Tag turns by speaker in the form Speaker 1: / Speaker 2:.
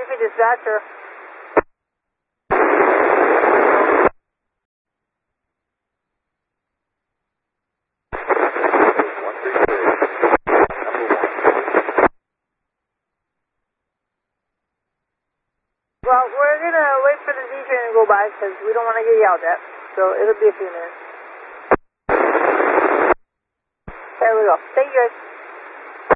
Speaker 1: GP dispatcher. Well, we're going to wait for the Z train to go by because we don't want to get yelled at. So it'll be a few minutes. There we go. Thank you guys.